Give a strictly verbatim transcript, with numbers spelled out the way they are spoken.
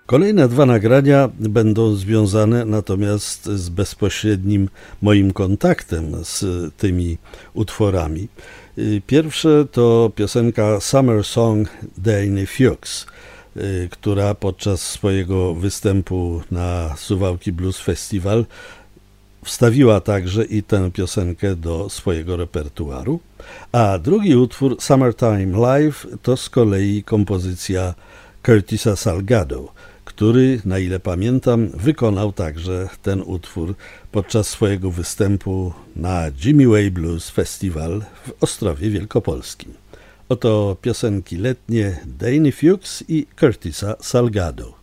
Kolejne dwa nagrania będą związane natomiast z bezpośrednim moim kontaktem z tymi utworami. Pierwsze to piosenka Summer Song Danny Fuchs, która podczas swojego występu na Suwałki Blues Festival wstawiła także i tę piosenkę do swojego repertuaru. A drugi utwór, Summertime Live, to z kolei kompozycja Curtisa Salgado, który, na ile pamiętam, wykonał także ten utwór podczas swojego występu na Jimmy Way Blues Festival w Ostrowie Wielkopolskim. Oto piosenki letnie Danny Fuchs i Curtisa Salgado.